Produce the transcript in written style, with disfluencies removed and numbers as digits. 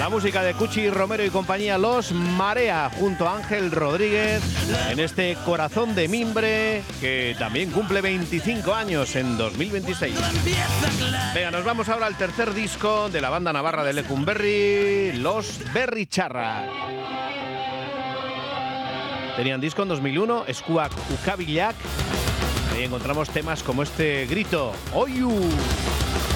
La música de Cuchi Romero y compañía Los Marea, junto a Ángel Rodríguez, en este Corazón de Mimbre, que también cumple 25 años en 2026. Venga, nos vamos ahora al tercer disco de la banda navarra de Lecumberri, Los Berricharra. Tenían disco en 2001, Eskuak Ukabilak. Ahí encontramos temas como este grito, Oyu.